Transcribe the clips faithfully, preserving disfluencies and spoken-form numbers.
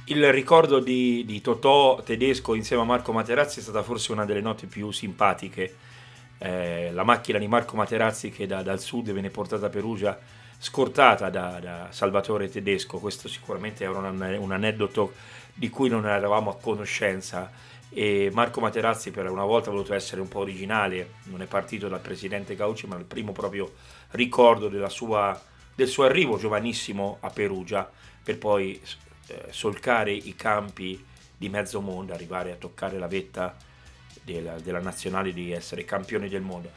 Il ricordo di, di Totò Tedesco insieme a Marco Materazzi è stata forse una delle note più simpatiche. Eh, la macchina di Marco Materazzi che da, dal sud viene portata a Perugia scortata da, da Salvatore Tedesco. Questo sicuramente era un, un aneddoto di cui non eravamo a conoscenza, e Marco Materazzi per una volta ha voluto essere un po' originale, non è partito dal presidente Gaucci, ma il primo proprio ricordo della sua, del suo arrivo giovanissimo a Perugia, per poi eh, solcare i campi di mezzo mondo, arrivare a toccare la vetta della, della nazionale, di essere campioni del mondo.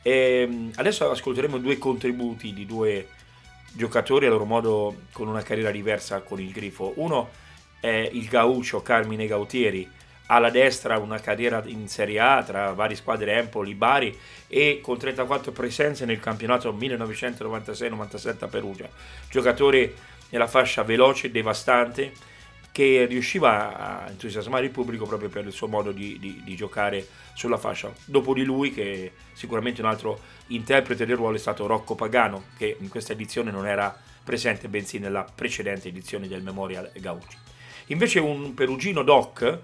E adesso ascolteremo due contributi di due giocatori a loro modo con una carriera diversa con il Grifo. Uno è il gaucho Carmine Gautieri, alla destra una carriera in Serie A tra varie squadre, Empoli, Bari, e con trentaquattro presenze nel campionato millenovecentonovantasei novantasette a Perugia. Giocatore nella fascia veloce e devastante, che riusciva a entusiasmare il pubblico proprio per il suo modo di, di, di giocare sulla fascia. Dopo di lui, che sicuramente un altro interprete del ruolo, è stato Rocco Pagano, che in questa edizione non era presente, bensì nella precedente edizione del Memorial Gaucci. Invece un perugino doc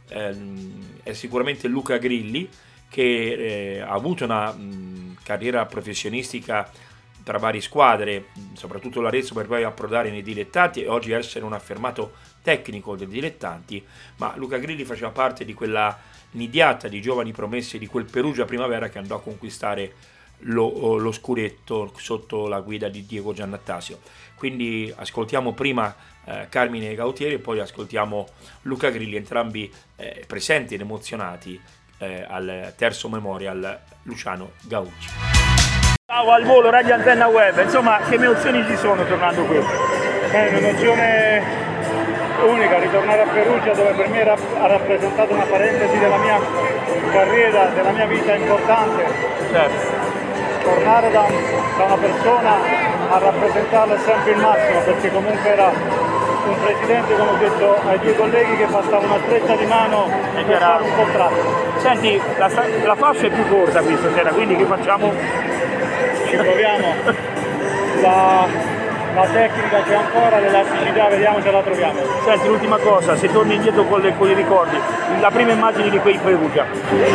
ehm, è sicuramente Luca Grilli, che eh, ha avuto una mh, carriera professionistica tra varie squadre, soprattutto l'Arezzo, per poi approdare nei dilettanti e oggi essere un affermato tecnico dei dilettanti. Ma Luca Grilli faceva parte di quella nidiata di giovani promesse di quel Perugia Primavera che andò a conquistare lo, lo scudetto sotto la guida di Diego Giannattasio. Quindi ascoltiamo prima eh, Carmine Gautieri e poi ascoltiamo Luca Grilli, entrambi eh, presenti ed emozionati eh, al terzo Memorial Luciano Gaucci. Ciao al volo, Radio Antenna Web, insomma che emozioni ci sono tornando qui? È un'emozione unica ritornare a Perugia, dove per me ha rappresentato una parentesi della mia carriera, della mia vita importante. Certo. Tornare da, da una persona a rappresentarla è sempre il massimo, perché comunque era un presidente, come ho detto ai miei colleghi, che bastava una stretta di mano per era... fare un contratto. Senti, la, la fascia è più corta qui stasera, quindi che facciamo? Ci proviamo, la, la tecnica c'è ancora, l'elasticità vediamo se la troviamo. Senti, l'ultima cosa, se torni indietro con, le, con i ricordi, la prima immagine di quei Perugia.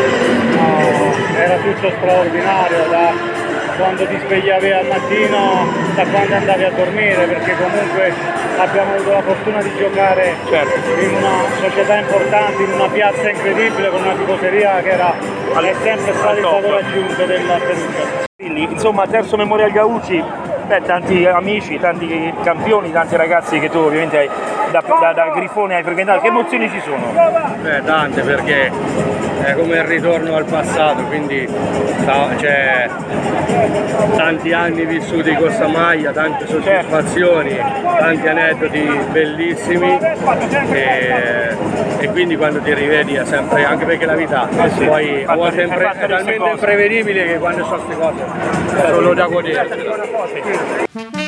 No, era tutto straordinario, da quando ti svegliavi al mattino, da quando andavi a dormire, perché comunque abbiamo avuto la fortuna di giocare certo. in una società importante, in una piazza incredibile, con una tifoseria che era è sempre stata il valore aggiunto della Perugia. Insomma, terzo Memorial Gaucci, beh, tanti amici, tanti campioni, tanti ragazzi che tu ovviamente hai, da, da, da Grifone hai frequentato. Che emozioni ci sono? Beh, tante, perché è come il ritorno al passato, quindi c'è tanti anni vissuti con questa maglia, tante soddisfazioni, tanti aneddoti bellissimi e, e quindi quando ti rivedi è sempre, anche perché la vita eh sì, poi a volte è, è talmente imprevedibile che quando sono queste cose è solo da godere.